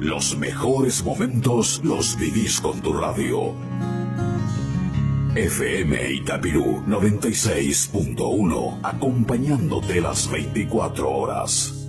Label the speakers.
Speaker 1: Los mejores momentos los vivís con tu radio. FM Itapirú 96.1, acompañándote las 24 horas.